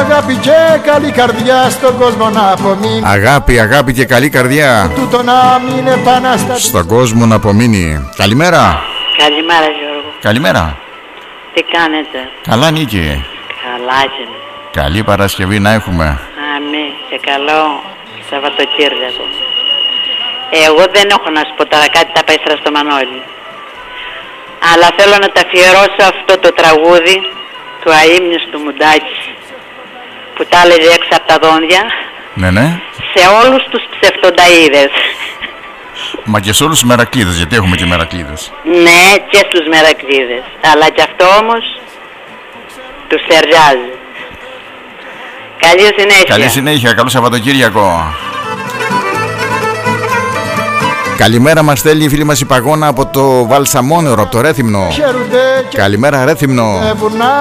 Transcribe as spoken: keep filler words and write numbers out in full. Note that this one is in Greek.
αγάπη και καλή καρδιά στον κόσμο να απομείνει. Αγάπη, αγάπη και καλή καρδιά τούτο να μην επαναστατεί στον κόσμο να απομείνει. Καλημέρα. Καλημέρα Γιώργο. Καλημέρα. Τι κάνετε? Καλά Νίκη. Καλά και καλή Παρασκευή να έχουμε. Αμήν και καλό Σαββατοκύριακο. Εγώ δεν έχω να σου πω τώρα κάτι τα πέστρα στο Μανώλη, αλλά θέλω να τα αφιερώσω αυτό το τραγούδι του αείμνης του Μουντάκη που τα έλεγε έξω από τα δόντια. Ναι, ναι. Σε όλους τους ψευτονταΐδες. Μα και σε όλους τους μερακλείδες, γιατί έχουμε και μερακλείδες. Ναι, και στους μερακλείδες, αλλά και αυτό όμως τους ταιριάζει. Καλή συνέχεια. Καλή συνέχεια, καλό Σαββατοκύριακο. Καλημέρα μας στέλνει η φίλη μας η Παγώνα από το Βαλσαμόνερο, από το Ρέθυμνο. Καλημέρα Ρέθυμνο.